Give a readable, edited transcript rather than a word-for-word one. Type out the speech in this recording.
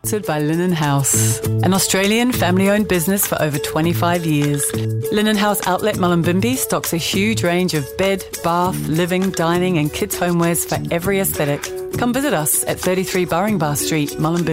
Sponsored by Linen House, an Australian family-owned business for over 25 years. Linen House Outlet Mullumbimby stocks a huge range of bed, bath, living, dining and kids' homewares for every aesthetic. Come visit us at 33 Burringbar Street, Mullumbimby.